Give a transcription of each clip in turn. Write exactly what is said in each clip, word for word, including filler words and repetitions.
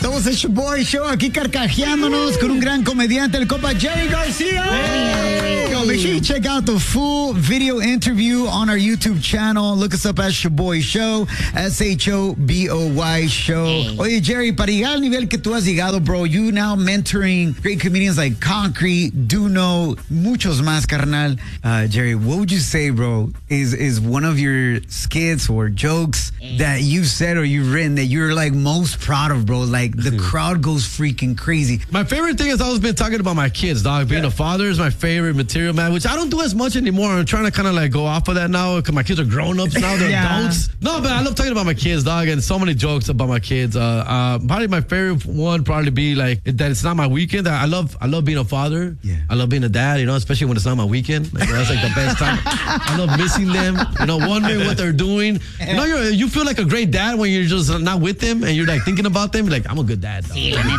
Somos el Shoboy Show, aquí carcajeándonos con un gran comediante, el compa Jerry Garcia. Hey. Yo, make sure you check out the full video interview on our YouTube channel. Look us up at Shoboy Show, S H O B O Y Show. Hey. Oye, Jerry, para llegar al nivel que tú has llegado, bro, you now mentoring great comedians like Concrete, Duno, muchos más, carnal. Uh, Jerry, what would you say, bro, is, is one of your skits or jokes hey. that you've said or you've written that you're like most proud of, bro? Like the crowd goes freaking crazy. My favorite thing is I've always been talking about my kids, dog. Being yeah. a father is my favorite material, man, which I don't do as much anymore. I'm trying to kind of like go off of that now because my kids are grown-ups now. They're yeah. adults. No, but I love talking about my kids, dog, and so many jokes about my kids. Uh, uh, probably my favorite one probably be like that it's not my weekend. I love I love being a father. Yeah. I love being a dad, you know, especially when it's not my weekend. Like, that's like the best time. I love missing them, you know, wondering what they're doing. You know, you're, you feel like a great dad when you're just not with them and you're like thinking about them. You're like, I'm a good dad.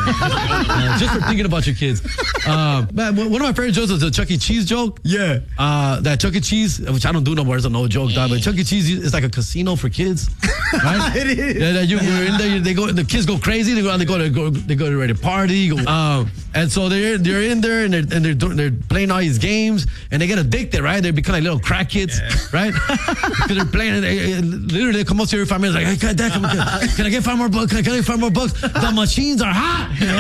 uh, just for thinking about your kids. Uh, man, one of my favorite jokes is the Chuck E. Cheese joke. Yeah. Uh, that Chuck E. Cheese, which I don't do no more, it's a no joke, dog, but Chuck E. Cheese is like a casino for kids. Right? It is. Yeah, that you, you're in there, they go, the kids go crazy. They go, they go to go, they go to ready to party. Go, um, and so they're they're in there and they're and they're doing, they're playing all these games and they get addicted, right? They become like little crack kids, yeah. right? Because they're playing and they, literally they come up to you every five minutes like, hey, Dad, come, can, can I get five more bucks? Can I get five more bucks? The machines are hot. You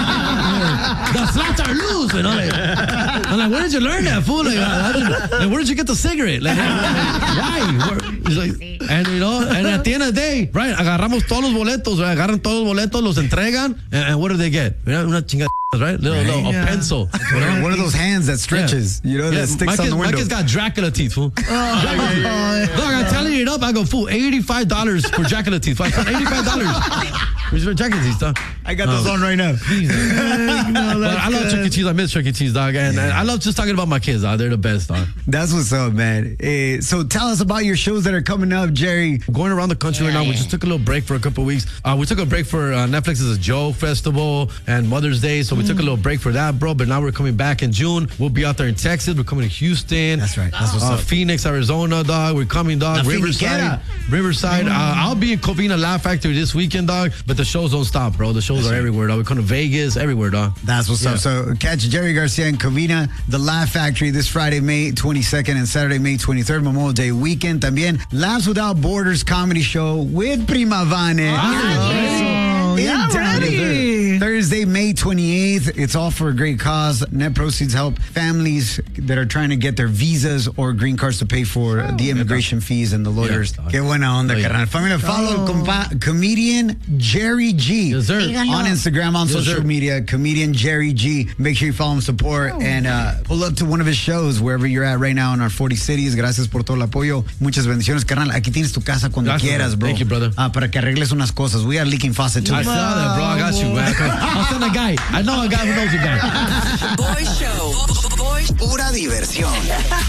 know? The slots are loose. You know? Like, I'm like, where did you learn that, fool? Like, like, where did you get the cigarette? Like, why? Where, he's like, and you know, and at the end of the day, right? Agarramos todos los boletos, right? Agarran todos los boletos, los entregan, and, and what do they get? Una chingada. Right? Little, right? little, Yeah. a pencil. One, one of those hands that stretches, yeah. you know, yeah. that sticks my on kids, the window. My kid's got Dracula teeth, fool. Oh, yeah, yeah, yeah. Look, I'm telling you it up. I go, fool, eighty-five dollars for Dracula teeth. I spent eighty-five dollars for Dracula teeth, dog. I got those um, on right now. no, but I love Chuck E. Cheese. I miss Chuck E. Cheese, dog. And, yeah. and I love just talking about my kids, dog. They're the best, dog. That's what's up, man. Uh, so tell us about your shows that are coming up, Jerry. Going around the country yeah, right now. Yeah. We just took a little break for a couple of weeks. Uh, we took a break for uh, Netflix's Joe Festival and Mother's Day. So we mm. took a little break for that, bro. But now we're coming back in June. We'll be out there in Texas. We're coming to Houston. That's right. That's what's uh, up. Phoenix, Arizona, dog. We're coming, dog. La Riverside. Finiquera. Riverside. Mm. Uh, I'll be in Covina Laugh Factory this weekend, dog. But the shows don't stop, bro. The shows That's are right. everywhere, dog. We're coming to Vegas, everywhere, dog. That's what's yeah. up. So catch Jerry Garcia in Covina, the Laugh Factory, this Friday, May twenty-second and Saturday, May twenty-third, Memorial Day weekend. También Laughs Without Borders comedy show with Prima Vane. Ah, oh, yeah, ready. Thursday, May twenty-eighth. It's all for a great cause. Net proceeds help families that are trying to get their visas or green cards to pay for oh, the immigration fees and the lawyers. Yeah. Qué buena onda, oh, yeah. carnal. Familia, follow oh. compa- comedian Jerry G yes, sir. on Instagram, on yes, social sir. media. Comedian Jerry G. Make sure you follow him, support, oh. and uh, pull up to one of his shows wherever you're at right now in our forty cities. Gracias por todo el apoyo. Muchas bendiciones, carnal. Aquí tienes tu casa cuando Gracias, quieras, bro. Thank you, brother. Uh, para que arregles unas cosas. We are leaking faucet too. I saw that, bro. I got you, man. I'll send a guy. I know a guy who knows a guy. Boy Show. Boy. Pura diversión.